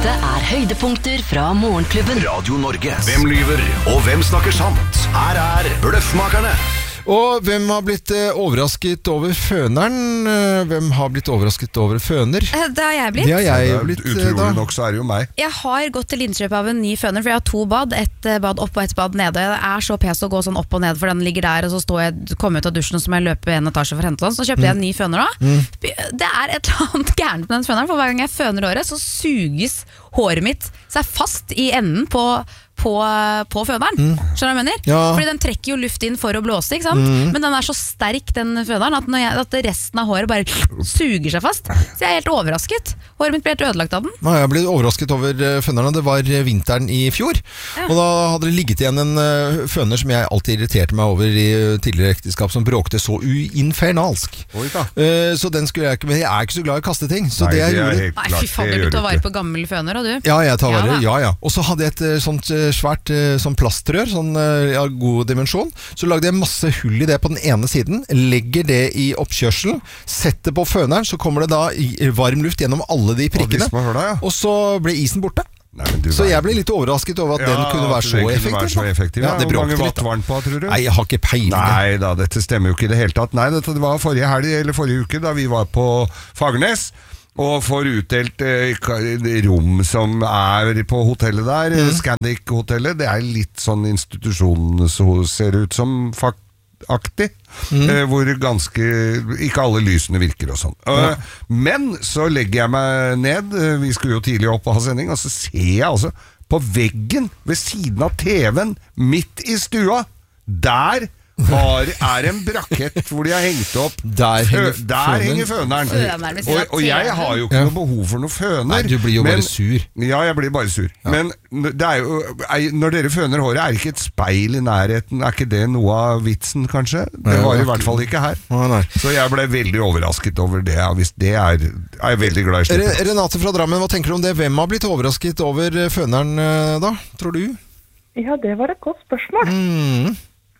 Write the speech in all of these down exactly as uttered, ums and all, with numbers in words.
Dette er høydepunkter fra Morgenklubben. Radio Norge. Hvem lyver, og hvem snakker sant? Her er Bløffmakerne. Og hvem har blitt eh, overrasket over føneren? Eh, Hvem har blitt overrasket over føner? Eh, Det har jeg blitt. Det har jeg blitt, eh, Utrolig da. nok så er det jo meg. Jeg har gått til innkjøp av en ny føner, for jeg har to bad. Et eh, bad opp og et bad nede. Det er så pes å gå sånn opp og ned, for den ligger der, og så står jeg, kommer jeg ut av dusjen, og så må jeg løpe en etasje for å hente den. Så kjøpte jeg en ny føner da. Det er et eller annet gærent med den føneren, for hver gang jeg føner håret, så suges håret mitt seg fast i enden på På, på føneren. Skjønner du hva jeg mener? Ja. Fordi den trekker jo luft inn for å blåse, ikke sant? Men den er så sterk, den føneren, at, når jeg, at resten av håret bare suger seg fast. Så jeg er helt overrasket. Håret mitt ble helt ødelagt av den. Nei, jeg ble overrasket over eh, fønerne. Det var eh, vinteren i fjor. Ja. Og da hadde det ligget igjen en eh, føner som jeg alltid irriterte meg over i eh, tidligere ekteskap, som bråkte så uinfernalsk. Oi da. Eh, så den skulle jeg ikke, men jeg er ikke så glad i å kaste ting. Så Nei, det jeg det er gjorde... helt Nei, klart, fy faen, det du gjør tar du vare ikke. på gammel føner, og du. Ja, jeg tar Ja vare. da. Ja, ja. Og så hadde jeg et eh, sånt eh, svært eh, sånn plastrør, sånn eh, ja, god dimensjon. Så lagde jeg masse hull i det på den ene siden, legger det i oppkjørselen, setter på føneren, så kommer det da i varm luft gjennom alle de prikkene. Og de små hullene, ja. Og så ble isen borte. Nei, men du Så verden. jeg ble litt overrasket over at den kunne være at så den kunne effektiv. være så da. effektiv. Ja, Ja, det Hvor mange bråkte litt, watt da. var den på, tror du? Nei, jeg har ikke peiling. Nei da, dette stemmer jo ikke i det hele tatt. Nei, dette var forrige helg, eller forrige uke, da vi var på Fagernes. Og får utdelt eh, ka- rom som er på hotellet der, mm. Scandic-hotellet. Det er litt sånn institusjon, så ser det ut som aktig, mm. eh, hvor ganske ikke alle lysene virker og sånn. Ja. Eh, men så legger jeg meg ned, eh, vi skulle jo tidlig opp og ha sending, og så ser jeg altså på veggen ved siden av T V-en midt i stua, der var, er en brakett hvor de har hengt opp Der henger Fø- der henger føneren. Føneren ved siden av Og, og jeg T V-en. har jo ikke Ja. noe behov for noe føner. Nei, du blir jo bare sur. Ja, jeg blir bare sur. Men det er jo, er, når dere føner håret, er ikke et speil i nærheten? Er ikke det noe av vitsen, kanskje? Det Nei, var det i er hvert fall ikke her. Nei, nei. Så jeg ble veldig overrasket over det. Ja, hvis det er, er jeg veldig glad i Re- slutten. Renate fra Drammen, hva tenker du om det? Hvem har blitt overrasket over eh, føneren eh, da, tror du? Ja, det var et godt spørsmål. Mm.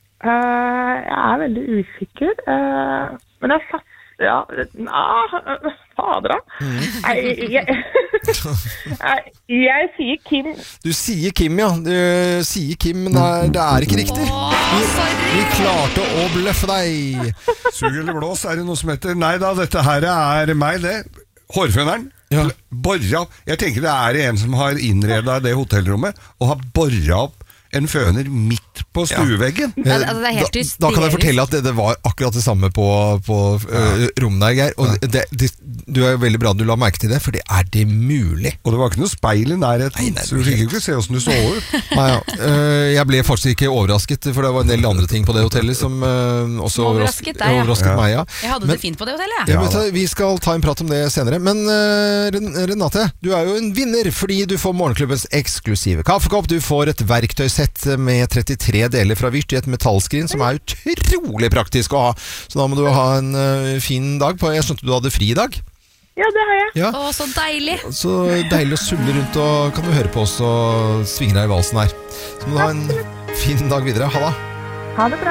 Eh, jeg er veldig usikker, eh, men jeg satt... Ja, ah, fader da. Nei, jeg, Nei, jeg sier Kim. Du sier Kim, ja. Du sier Kim, men det er, det er ikke riktig. Vi, vi klarte å bløffe deg. Sug eller blås, er det noe som heter? Nei da, dette her er meg, det. Hårføneren. Ja. Borra. Jeg tenker det er en som har innredet det hotellrommet, og har borret opp en føner midt på stueveggen. Ja, altså, det er helt da, da kan jeg hysterisk. fortelle at det, det var akkurat det samme på, på øh, rommet der, Geir. Og det, det, du er jo veldig bra at du la merke til det, for det er det mulig. Og det var ikke noe speil i nærheten, Nei, nei, så du fikk jo ikke se hvordan du så ut. Nei, ja. øh, jeg ble faktisk ikke overrasket, for det var en del andre ting på det hotellet som øh, også Overrasket deg, ja. overrasket Ja. meg. Ja. Jeg hadde Men- det fint på det hotellet, jeg. Ja, Ja, vet du, vi skal ta en prat om det senere. Men øh, Ren- Renate, du er jo en vinner fordi du får Morgenklubbens eksklusive kaffekopp. Du får et verktøysett med trettitre deler fra Vyrt i et metallskrin som er utrolig praktisk å ha. Så da må du ha en øh, fin dag på. Jeg skjønte du hadde fri i dag. Ja, det har jeg. Ja. Å, så deilig. Så deilig å sulle rundt, og kan du høre på oss og svinge deg i valsen her. Så må du ha en fin dag videre. Ha det. Ha det bra.